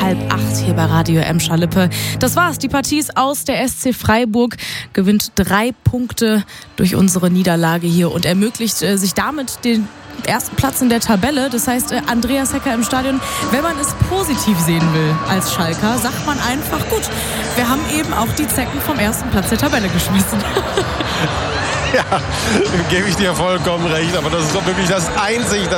7:30 hier bei Radio Emscher-Lippe. Das war's, die Partie ist aus. Der SC Freiburg gewinnt 3 Punkte durch unsere Niederlage hier und ermöglicht sich damit den ersten Platz in der Tabelle. Das heißt, Andreas Hecker im Stadion, wenn man es positiv sehen will als Schalker, sagt man einfach, gut, wir haben eben auch die Zecken vom ersten Platz der Tabelle geschmissen. Ja, gebe ich dir vollkommen recht. Aber das ist doch wirklich das einzig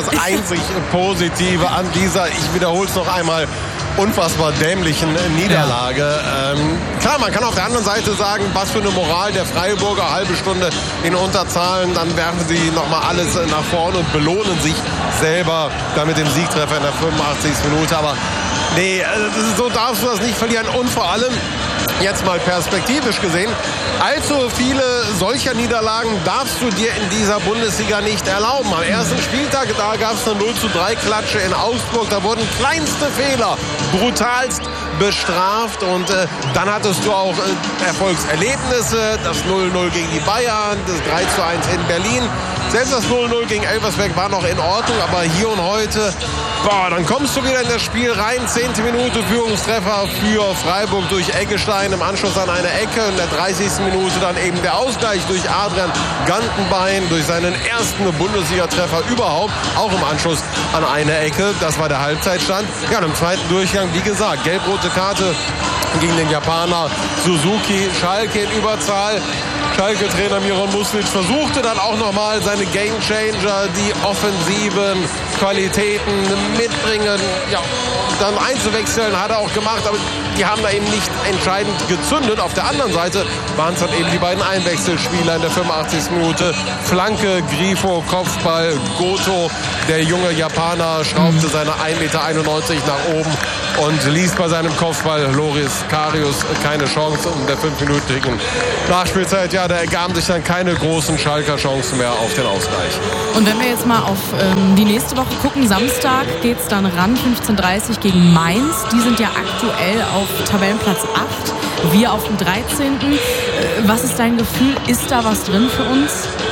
Positive an dieser, ich wiederhole es noch einmal, unfassbar dämlichen Niederlage. Ja. Klar, man kann auf der anderen Seite sagen, was für eine Moral der Freiburger, halbe Stunde in Unterzahlen, dann werfen sie nochmal alles nach vorne und belohnen sich selber damit dem Siegtreffer in der 85. Minute. Aber nee, so darfst du das nicht verlieren. Und vor allem, jetzt mal perspektivisch gesehen, allzu viele solcher Niederlagen darfst du dir in dieser Bundesliga nicht erlauben. Am ersten Spieltag, da gab es eine 0:3-Klatsche in Augsburg. Da wurden kleinste Fehler brutalst bestraft. Und dann hattest du auch Erfolgserlebnisse. Das 0:0 gegen die Bayern, das 3:1 in Berlin. Selbst das 0:0 gegen Elversberg war noch in Ordnung. Aber hier und heute, dann kommst du wieder in das Spiel rein. 10. Minute Führungstreffer für Freiburg durch Eggestein im Anschluss an eine Ecke. In der 30. Minute dann eben der Ausgleich durch Adrian Gantenbein, durch seinen ersten Bundesliga-Treffer überhaupt, auch im Anschluss an eine Ecke. Das war der Halbzeitstand. Ja, und im zweiten Durchgang, wie gesagt, gelb-rote Karte gegen den Japaner Suzuki. Schalke in Überzahl. Schalke-Trainer Miron Muslic versuchte dann auch nochmal seine Gamechanger, die offensiven Qualitäten mitbringen, ja, dann einzuwechseln, hat er auch gemacht, aber die haben da eben nicht entscheidend gezündet. Auf der anderen Seite waren es dann eben die beiden Einwechselspieler in der 85. Minute. Flanke, Grifo, Kopfball, Goto, der junge Japaner, schraubte seine 1,91 Meter nach oben und ließ bei seinem Kopfball Loris Karius keine Chance. Und in der 5-minütigen Nachspielzeit, ja, da ergaben sich dann keine großen Schalker Chancen mehr auf den Ausgleich. Und wenn wir jetzt mal auf die nächste Woche gucken, Samstag geht es dann ran, 15:30 gegen Mainz. Die sind ja aktuell auf Tabellenplatz 8, wir auf dem 13. Was ist dein Gefühl? Ist da was drin für uns?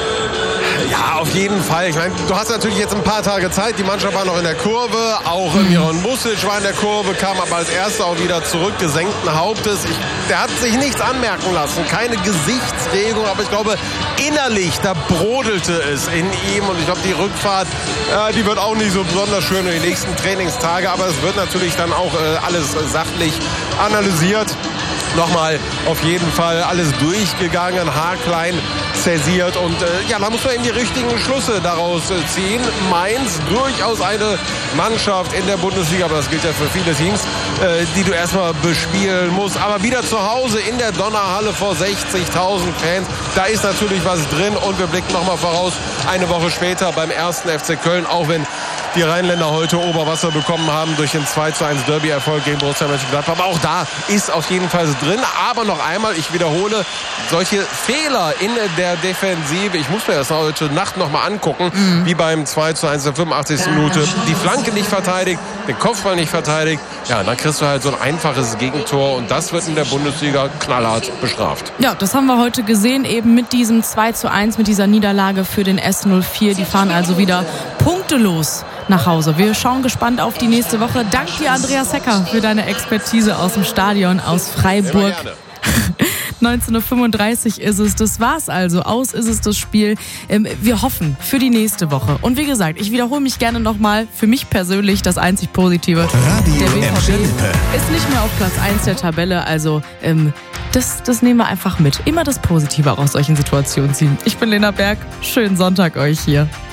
Ja, auf jeden Fall. Ich meine, du hast natürlich jetzt ein paar Tage Zeit. Die Mannschaft war noch in der Kurve. Auch Miron Muslic war in der Kurve, kam aber als Erster auch wieder zurück, gesenkten Hauptes. Der hat sich nichts anmerken lassen. Keine Gesichtsregung. Aber ich glaube, innerlich, da brodelte es in ihm. Und ich glaube, die Rückfahrt, die wird auch nicht so besonders schön in den nächsten Trainingstage. Aber es wird natürlich dann auch alles sachlich analysiert. Nochmal auf jeden Fall alles durchgegangen, haarklein zäsiert und ja, da muss man eben die richtigen Schlüsse daraus ziehen. Mainz, durchaus eine Mannschaft in der Bundesliga, aber das gilt ja für viele Teams, die du erstmal bespielen musst. Aber wieder zu Hause in der Donnerhalle vor 60.000 Fans, da ist natürlich was drin und wir blicken nochmal voraus, eine Woche später beim 1. FC Köln, auch wenn die Rheinländer heute Oberwasser bekommen haben durch den 2:1 Derby-Erfolg gegen Borussia Mönchengladbach. Aber auch da ist auf jeden Fall drin. Aber noch einmal, ich wiederhole, solche Fehler in der Defensive, ich muss mir das heute Nacht noch mal angucken, wie beim 2:1 der 85. Minute. Die Flanke nicht verteidigt, den Kopfball nicht verteidigt. Ja, dann kriegst du halt so ein einfaches Gegentor und das wird in der Bundesliga knallhart bestraft. Ja, das haben wir heute gesehen, eben mit diesem 2:1, mit dieser Niederlage für den S04. Die fahren also wieder punktelos nach Hause. Wir schauen gespannt auf die nächste Woche. Dank dir, Andreas Hecker, für deine Expertise aus dem Stadion aus Freiburg. 19:35 ist es. Das war's also. Aus ist es das Spiel. Wir hoffen für die nächste Woche. Und wie gesagt, ich wiederhole mich gerne nochmal. Für mich persönlich das einzig Positive. Radio der BVB ist nicht mehr auf Platz 1 der Tabelle. Also das nehmen wir einfach mit. Immer das Positive aus solchen Situationen ziehen. Ich bin Lena Berg. Schönen Sonntag euch hier.